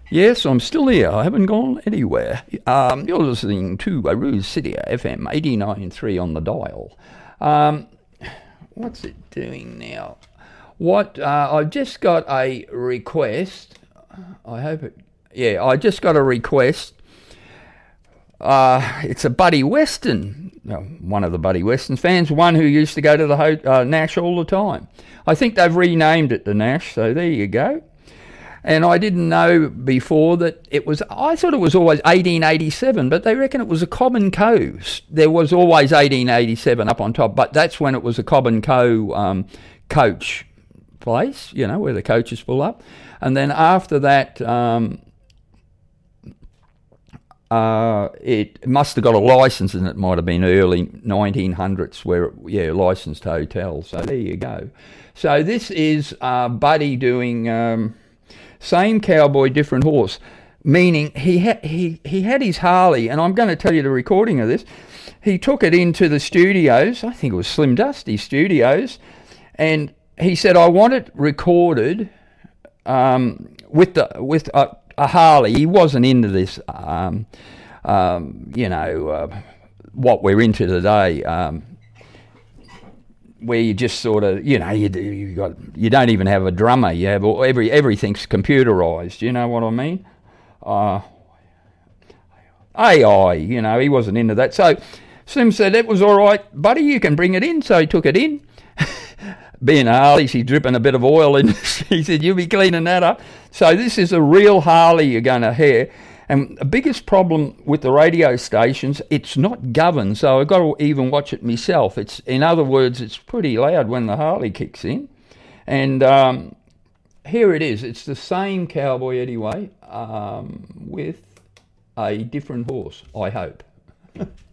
Yes, I'm still here. I haven't gone anywhere. You're listening to Ruse City FM 89.3 on the dial. What's it doing now? I've just got a request. I hope it... Yeah, I just got a request. It's a Buddy Weston, one of the Buddy Weston fans, one who used to go to the Nash all the time. I think they've renamed it the Nash, so there you go. And I didn't know before that I thought it was always 1887, but they reckon it was a Cobb & Co. There was always 1887 up on top, but that's when it was a Cobb & Co. Coach place, where the coaches pull up. And then after that, it must have got a licence, and it might have been early 1900s where, licensed hotel. So there you go. So this is Buddy doing... same cowboy, different horse, meaning he had his Harley, and I'm going to tell you the recording of this. He took it into the studios, I think it was Slim Dusty Studios, and he said, I want it recorded with a Harley. He wasn't into this, what we're into today, where you just sort of, you don't even have a drummer. You have everything's computerized. You know what I mean? AI. He wasn't into that. So Slim said it was all right, buddy. You can bring it in. So he took it in. Being a Harley, she's dripping a bit of oil in. He said, "You'll be cleaning that up." So this is a real Harley you're going to hear. And the biggest problem with the radio stations, it's not governed, so I've got to even watch it myself. In other words, it's pretty loud when the Harley kicks in. And here it is. It's the same cowboy anyway, with a different horse, I hope.